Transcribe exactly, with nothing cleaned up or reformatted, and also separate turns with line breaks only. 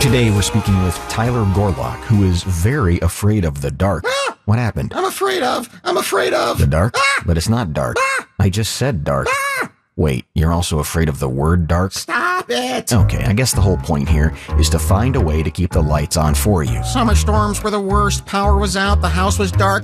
Today we're speaking with Tyler Gorlock, who is very afraid of the dark.
Ah!
What happened?
I'm afraid of. I'm afraid of.
The dark?
Ah!
But it's not dark.
Ah!
I just said dark.
Ah!
Wait, you're also afraid of the word dark?
Stop it.
Okay, I guess the whole point here is to find a way to keep the lights on for you.
Summer storms were the worst. Power was out. The house was dark.